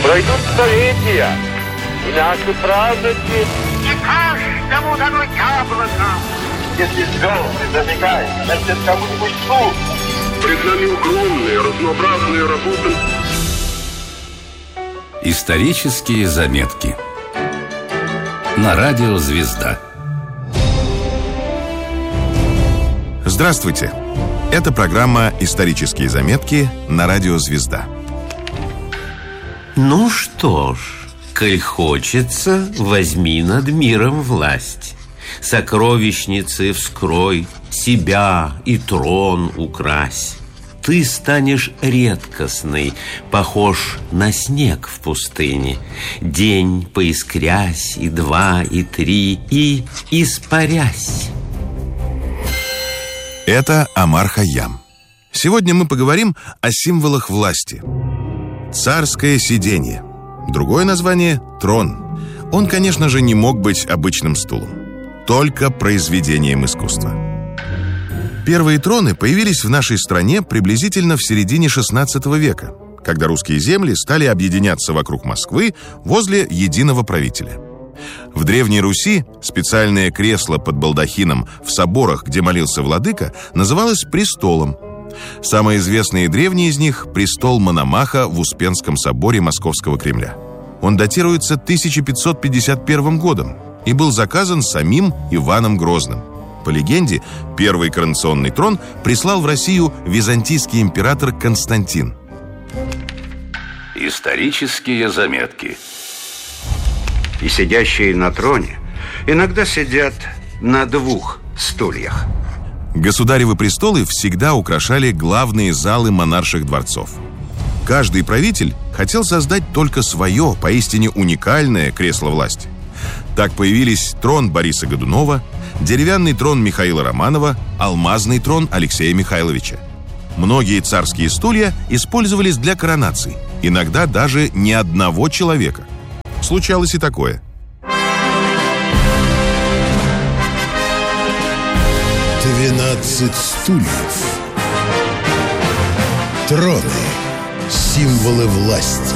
Пройдут столетия, и наши праздники не каждому дано яблоко. Если звезды зажигают, значит, кому-нибудь суд. Пред нами огромные, разнообразные работы. Исторические заметки на радио «Звезда». Здравствуйте! Это программа «Исторические заметки» на радио «Звезда». Ну что ж, коль хочется, возьми над миром власть. Сокровищницы вскрой, себя и трон укрась. Ты станешь редкостный, похож на снег в пустыне. День поискрясь, и два, и три, и испарясь. Это Омар Хайям. Сегодня мы поговорим о символах власти. Царское сиденье. Другое название – трон. Он, конечно же, не мог быть обычным стулом. Только произведением искусства. Первые троны появились в нашей стране приблизительно в середине XVI века, когда русские земли стали объединяться вокруг Москвы возле единого правителя. В Древней Руси специальное кресло под балдахином в соборах, где молился владыка, называлось престолом. Самый известный и древний из них – престол Мономаха в Успенском соборе Московского Кремля. Он датируется 1551 годом и был заказан самим Иваном Грозным. По легенде, первый коронационный трон прислал в Россию византийский император Константин. Исторические заметки. И сидящие на троне иногда сидят на двух стульях. Государевы престолы всегда украшали главные залы монарших дворцов. Каждый правитель хотел создать только свое, поистине уникальное кресло власти. Так появились трон Бориса Годунова, деревянный трон Михаила Романова, алмазный трон Алексея Михайловича. Многие царские стулья использовались для коронаций, иногда даже не одного человека. Случалось и такое. 12 стульев. Троны. Символы власти.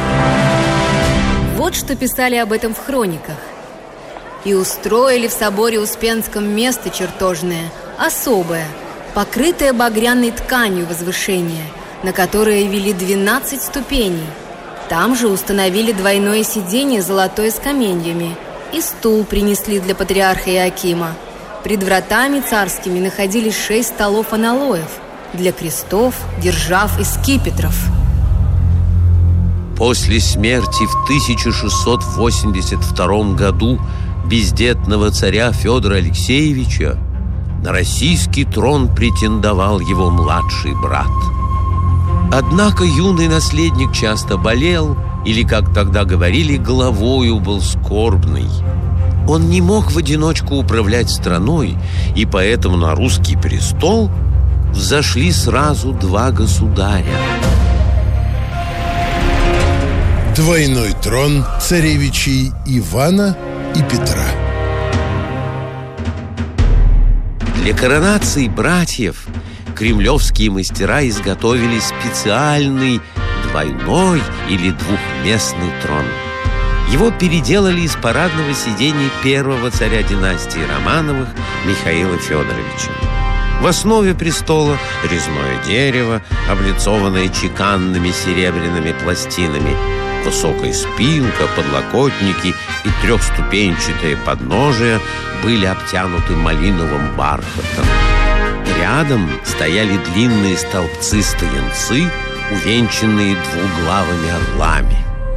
Вот что писали об этом в хрониках. «И устроили в соборе Успенском место чертожное, особое, покрытое багряной тканью возвышения, на которое вели 12 ступеней. Там же установили двойное сиденье золотое с каменьями, и стул принесли для патриарха Иоакима. Пред вратами царскими находились 6 столов аналоев для крестов, держав и скипетров». После смерти в 1682 году бездетного царя Федора Алексеевича на российский трон претендовал его младший брат. Однако юный наследник часто болел, или, как тогда говорили, головою был скорбный. Он не мог в одиночку управлять страной, и поэтому на русский престол взошли сразу 2 государя. Двойной трон царевичей Ивана и Петра. Для коронации братьев кремлевские мастера изготовили специальный двойной или двухместный трон. Его переделали из парадного сидения первого царя династии Романовых Михаила Федоровича. В основе престола резное дерево, облицованное чеканными серебряными пластинами, высокая спинка, подлокотники и 3-ступенчатое подножие были обтянуты малиновым бархатом. Рядом стояли длинные столбцы-стоянцы, увенчанные двуглавыми орлами.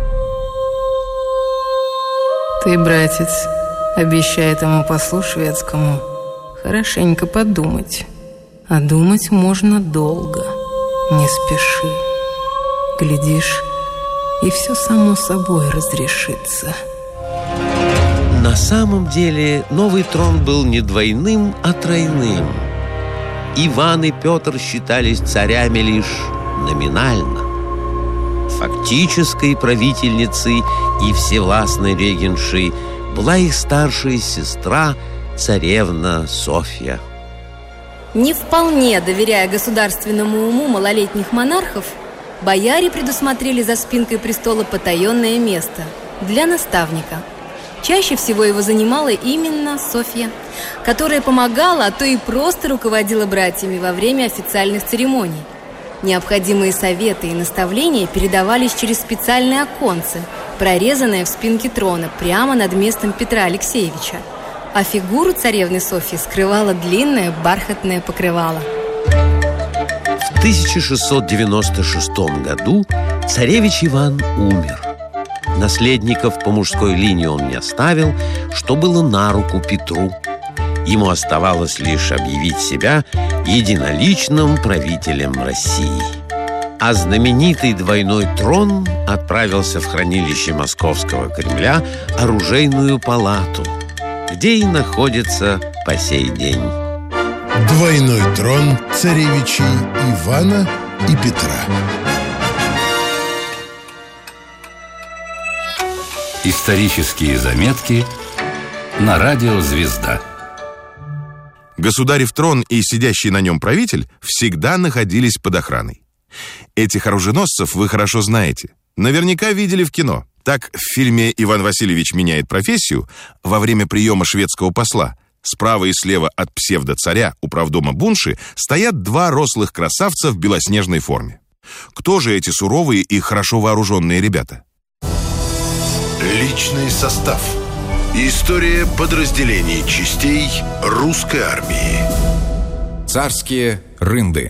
Ты, братец, обещай этому послу шведскому хорошенько подумать. А думать можно долго. Не спеши. Глядишь, и все само собой разрешится. На самом деле новый трон был не двойным, а тройным. Иван и Петр считались царями лишь номинально. Фактической правительницей и всевластной регеншей была их старшая сестра, царевна Софья. Не вполне доверяя государственному уму малолетних монархов, бояре предусмотрели за спинкой престола потаенное место для наставника. Чаще всего его занимала именно Софья, которая помогала, а то и просто руководила братьями во время официальных церемоний. Необходимые советы и наставления передавались через специальные оконцы, прорезанное в спинке трона прямо над местом Петра Алексеевича. А фигуру царевны Софьи скрывало длинное бархатное покрывало. В 1696 году царевич Иван умер. Наследников по мужской линии он не оставил, что было на руку Петру. Ему оставалось лишь объявить себя единоличным правителем России. А знаменитый двойной трон отправился в хранилище Московского Кремля оружейную палату, где и находится по сей день. Двойной трон царевичей Ивана и Петра. Исторические заметки на радио «Звезда». Государев трон и сидящий на нем правитель всегда находились под охраной. Этих оруженосцев вы хорошо знаете. Наверняка видели в кино. Так, в фильме «Иван Васильевич меняет профессию» во время приема шведского посла справа и слева от псевдо-царя управдома Бунши стоят два рослых красавца в белоснежной форме. Кто же эти суровые и хорошо вооруженные ребята? Личный состав. История подразделений частей русской армии. Царские рынды.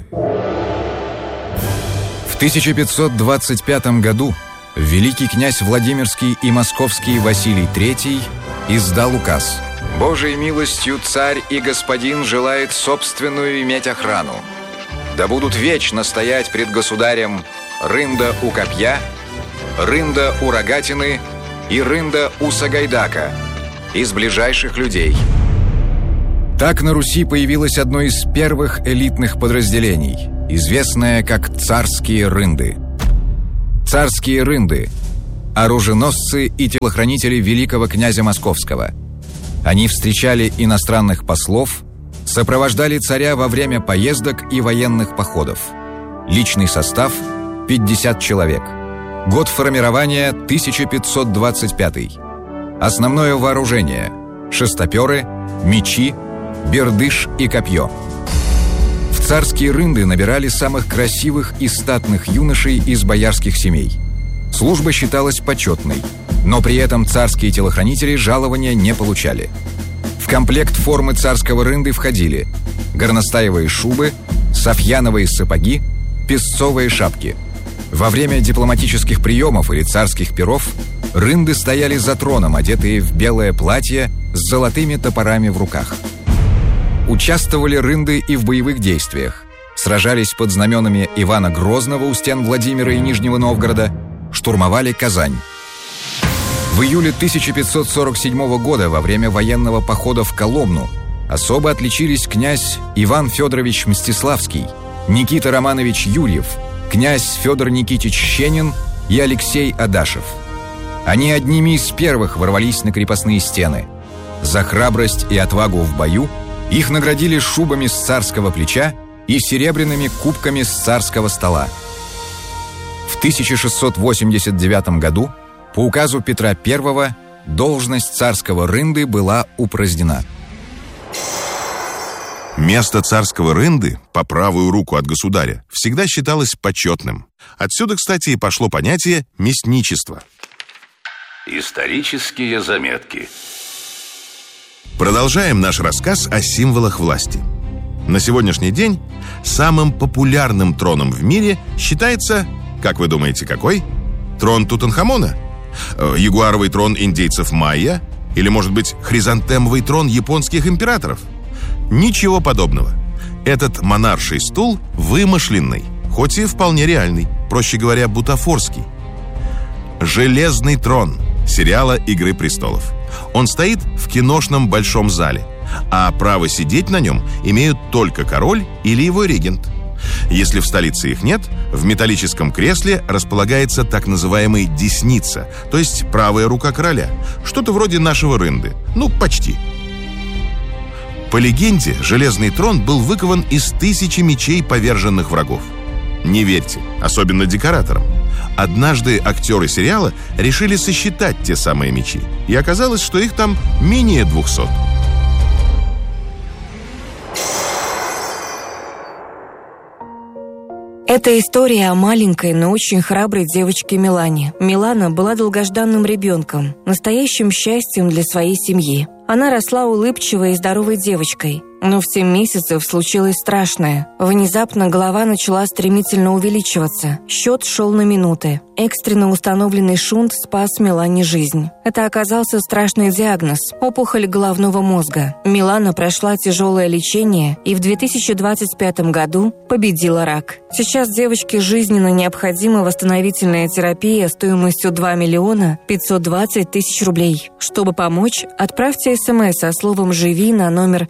В 1525 году великий князь Владимирский и Московский Василий III издал указ: «Божией милостью царь и господин желает собственную иметь охрану. Да будут вечно стоять пред государем рында у копья, рында у рогатины и рында у Сагайдака из ближайших людей». Так на Руси появилось одно из первых элитных подразделений, известное как царские рынды. Царские рынды – оруженосцы и телохранители великого князя Московского. Они встречали иностранных послов, сопровождали царя во время поездок и военных походов. Личный состав – 50 человек. Год формирования – 1525. Основное вооружение – шестоперы, мечи, бердыш и копье. В царские рынды набирали самых красивых и статных юношей из боярских семей. Служба считалась почетной, но при этом царские телохранители жалования не получали. В комплект формы царского рынды входили горностаевые шубы, софьяновые сапоги, песцовые шапки. Во время дипломатических приемов или царских пиров рынды стояли за троном, одетые в белое платье с золотыми топорами в руках. Участвовали рынды и в боевых действиях. Сражались под знаменами Ивана Грозного у стен Владимира и Нижнего Новгорода, штурмовали Казань. В июле 1547 года во время военного похода в Коломну особо отличились князь Иван Федорович Мстиславский, Никита Романович Юрьев, князь Федор Никитич Щенин и Алексей Адашев. Они одними из первых ворвались на крепостные стены. За храбрость и отвагу в бою их наградили шубами с царского плеча и серебряными кубками с царского стола. В 1689 году по указу Петра I должность царского рынды была упразднена. Место царского рынды по правую руку от государя всегда считалось почетным. Отсюда, кстати, и пошло понятие «мясничество». Исторические заметки. Продолжаем наш рассказ о символах власти. На сегодняшний день самым популярным троном в мире считается, как вы думаете, какой? Трон Тутанхамона? Ягуаровый трон индейцев майя? Или, может быть, хризантемовый трон японских императоров? Ничего подобного. Этот монарший стул вымышленный, хоть и вполне реальный, проще говоря, бутафорский. «Железный трон» сериала «Игры престолов». Он стоит в киношном большом зале, а право сидеть на нем имеют только король или его регент. Если в столице их нет, в металлическом кресле располагается так называемый десница, то есть правая рука короля, что-то вроде нашего рынды, ну, почти. По легенде, железный трон был выкован из 1000 мечей поверженных врагов. Не верьте, особенно декораторам. Однажды актеры сериала решили сосчитать те самые мечи, и оказалось, что их там менее 200. Это история о маленькой, но очень храброй девочке Милане. Милана была долгожданным ребенком, настоящим счастьем для своей семьи. Она росла улыбчивой и здоровой девочкой. Но в 7 месяцев случилось страшное. Внезапно голова начала стремительно увеличиваться. Счет шел на минуты. Экстренно установленный шунт спас Милане жизнь. Это оказался страшный диагноз – опухоль головного мозга. Милана прошла тяжелое лечение и в 2025 году победила рак. Сейчас девочке жизненно необходима восстановительная терапия стоимостью 2 миллиона 520 тысяч рублей. Чтобы помочь, отправьте СМС со словом «Живи» на номер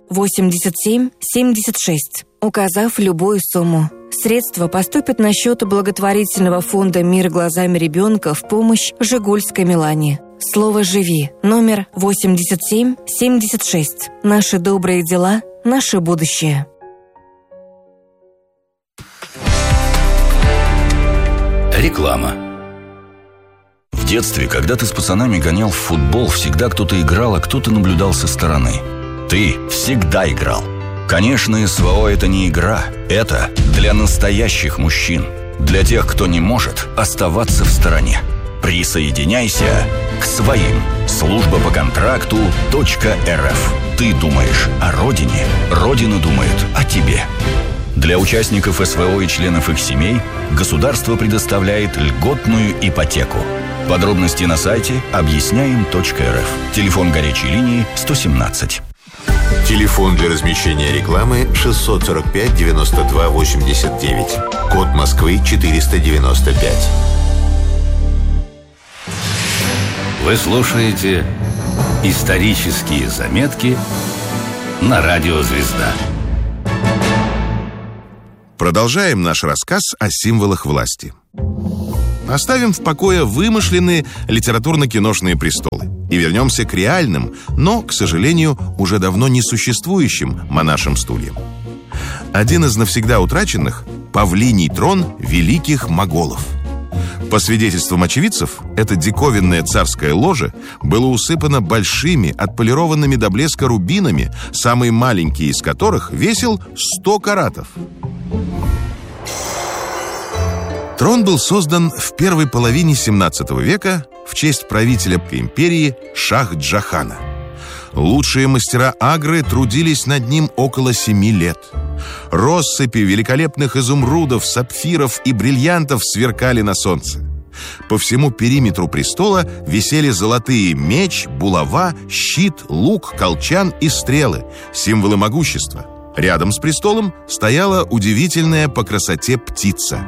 8776, указав любую сумму. Средства поступят на счет благотворительного фонда «Мир глазами ребенка» в помощь Жигульской Милане. Слово «Живи» номер 8776. Наши добрые дела, наше будущее. Реклама. В детстве, когда ты с пацанами гонял в футбол, всегда кто-то играл, а кто-то наблюдал со стороны. Ты всегда играл. Конечно, СВО – это не игра. Это для настоящих мужчин. Для тех, кто не может оставаться в стороне. Присоединяйся к своим. Служба по контракту .рф. Ты думаешь о родине, родина думает о тебе. Для участников СВО и членов их семей государство предоставляет льготную ипотеку. Подробности на сайте объясняем.рф. Телефон горячей линии 117. Телефон для размещения рекламы 645 92 89. Код Москвы 495. Вы слушаете «Исторические заметки» на радио «Звезда». Продолжаем наш рассказ о символах власти. Оставим в покое вымышленные литературно-киношные престолы и вернемся к реальным, но, к сожалению, уже давно не существующим монаршим стульям. Один из навсегда утраченных – павлиний трон великих моголов. По свидетельствам очевидцев, это диковинное царское ложе было усыпано большими, отполированными до блеска рубинами, самый маленький из которых весил 100 каратов. Трон был создан в первой половине 17 века в честь правителя империи Шах-Джахана. Лучшие мастера Агры трудились над ним около 7 лет. Россыпи великолепных изумрудов, сапфиров и бриллиантов сверкали на солнце. По всему периметру престола висели золотые меч, булава, щит, лук, колчан и стрелы, символы могущества. Рядом с престолом стояла удивительная по красоте птица.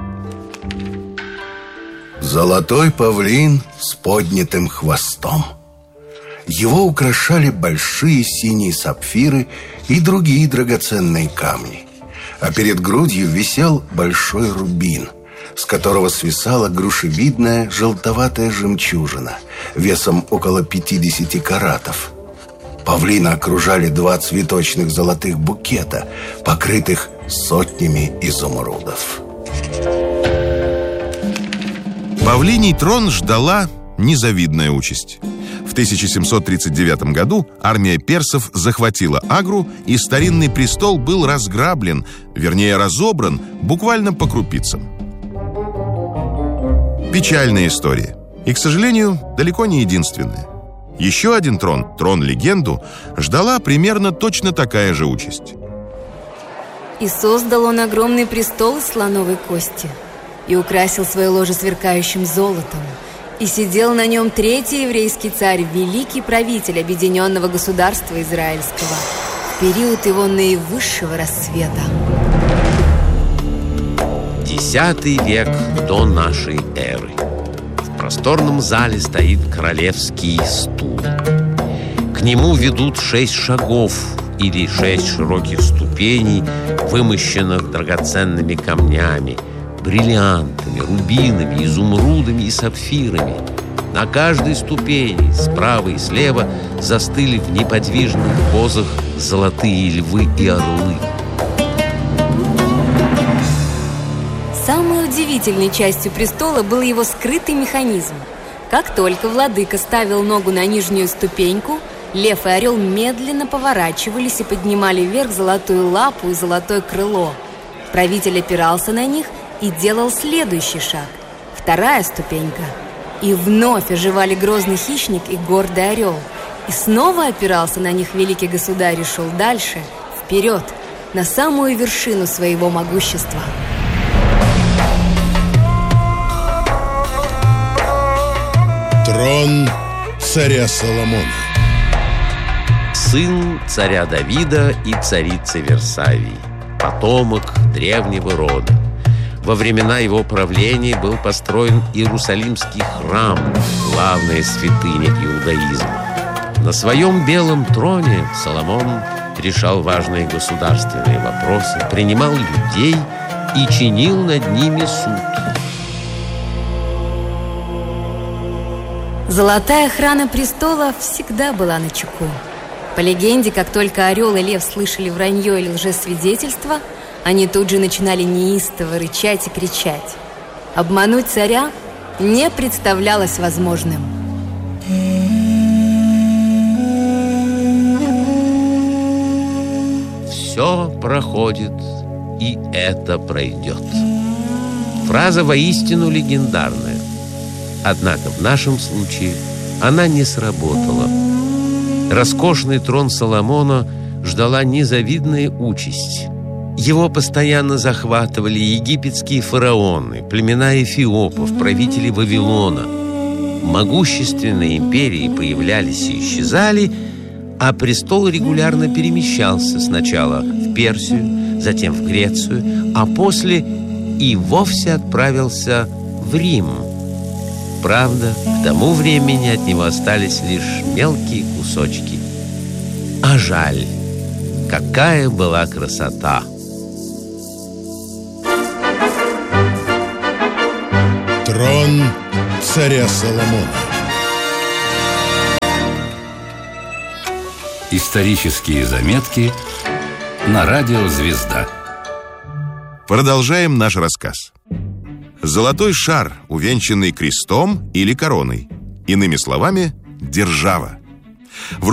Золотой павлин с поднятым хвостом. Его украшали большие синие сапфиры и другие драгоценные камни. А перед грудью висел большой рубин, с которого свисала грушевидная желтоватая жемчужина весом около 50 каратов. Павлина окружали 2 цветочных золотых букета, покрытых сотнями изумрудов. Павлиний трон ждала незавидная участь. В 1739 году армия персов захватила Агру, и старинный престол был разграблен, вернее разобран, буквально по крупицам. Печальная история. И, к сожалению, далеко не единственная. Еще один трон, трон-легенду, ждала примерно точно такая же участь. И создал он огромный престол из слоновой кости, и украсил свое ложе сверкающим золотом, и сидел на нем 3-й еврейский царь, великий правитель объединенного государства израильского, в период его наивысшего расцвета. 10 век до нашей эры. В просторном зале стоит королевский стул. К нему ведут 6 шагов или 6 широких ступеней, вымощенных драгоценными камнями, бриллиантами, рубинами, изумрудами и сапфирами. На каждой ступени, справа и слева, застыли в неподвижных позах золотые львы и орлы. Самую удивительной частью престола был его скрытый механизм. Как только владыка ставил ногу на нижнюю ступеньку, лев и орел медленно поворачивались и поднимали вверх золотую лапу и золотое крыло. Правитель опирался на них и делал следующий шаг. Вторая ступенька. И вновь оживали грозный хищник и гордый орел. И снова опирался на них великий государь и шел дальше, вперед, на самую вершину своего могущества. Трон царя Соломона. Сын царя Давида и царицы Версавии, потомок древнего рода. Во времена его правления был построен Иерусалимский храм, главная святыня иудаизма. На своем белом троне Соломон решал важные государственные вопросы, принимал людей и чинил над ними суд. Золотая охрана престола всегда была начеку. По легенде, как только орел и лев слышали вранье или лжесвидетельство, они тут же начинали неистово рычать и кричать. Обмануть царя не представлялось возможным. Все проходит, и это пройдет. Фраза воистину легендарная. Однако в нашем случае она не сработала. Роскошный трон Соломона ждала незавидная участь. Его постоянно захватывали египетские фараоны, племена эфиопов, правители Вавилона. Могущественные империи появлялись и исчезали, а престол регулярно перемещался сначала в Персию, затем в Грецию, а после и вовсе отправился в Рим. Правда, к тому времени от него остались лишь мелкие кусочки. А жаль, какая была красота! Трон царя Соломона. Исторические заметки на радио «Звезда». Продолжаем наш рассказ. Золотой шар, увенчанный крестом или короной. Иными словами, держава.